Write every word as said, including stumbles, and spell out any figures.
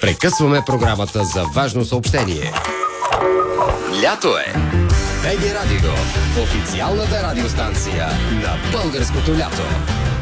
Прекъсваме програмата за важно съобщение. Лято е! БГ Радио, официалната радиостанция на българското лято.